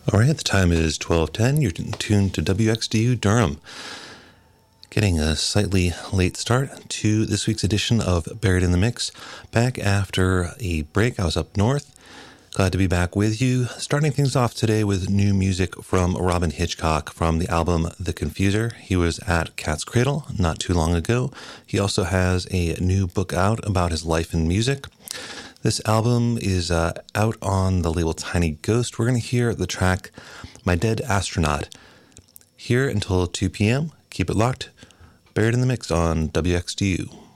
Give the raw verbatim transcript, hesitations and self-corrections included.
All right, the time is twelve ten. You're tuned to W X D U Durham. Getting a slightly late start to this week's edition of Buried in the Mix. Back after a break, I was up north. Glad to be back with you. Starting things off today with new music from Robyn Hitchcock from the album The Confuser. He was at Cat's Cradle not too long ago. He also has a new book out about his life in music. This album is uh, out on the label Tiny Ghost. We're going to hear the track My Dead Astronaut. Here until two p.m. Keep it locked. Buried in the Mix on W X D U.